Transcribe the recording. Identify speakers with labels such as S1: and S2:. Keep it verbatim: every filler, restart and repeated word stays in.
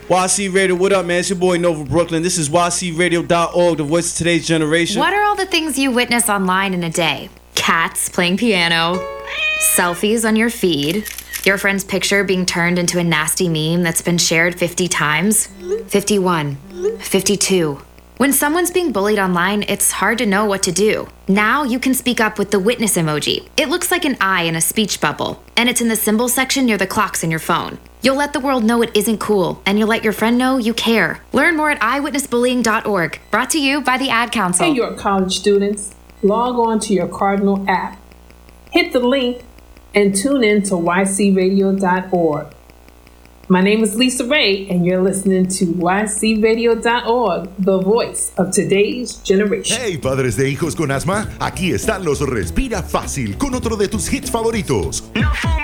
S1: Y C Radio, what up, man? It's your boy Nova Brooklyn. This is Y C radio dot org, the voice of today's generation.
S2: What are all the things you witness online in a day? Cats playing piano, selfies on your feed, your friend's picture being turned into a nasty meme that's been shared fifty times, fifty-one, fifty-two. When someone's being bullied online, it's hard to know what to do. Now you can speak up with the witness emoji. It looks like an eye in a speech bubble, and it's in the symbol section near the clocks in your phone. You'll let the world know it isn't cool, and you'll let your friend know you care. Learn more at i witness bullying dot org. Brought to you by the Ad Council.
S3: Hey, York College students, log on to your Cardinal app. Hit the link and tune in to Y C radio dot org. My name is Lisa Ray, and you're listening to Y C radio dot org, the voice of today's generation.
S4: Hey, padres de hijos con asma, aquí están los Respira Fácil con otro de tus hits favoritos.
S5: No